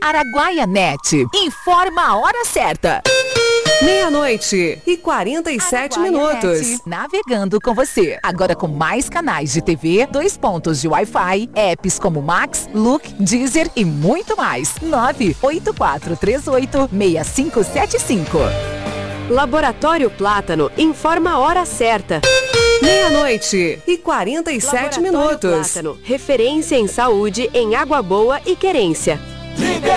Araguaia Net. Informa a hora certa. 00:47. Net, navegando com você. Agora com mais canais de TV, 2 pontos de Wi-Fi, apps como Max, Look, Deezer e muito mais. 984386575. Laboratório Plátano informa a hora certa. 00:47. Plátano, referência em saúde em Água Boa e Querência.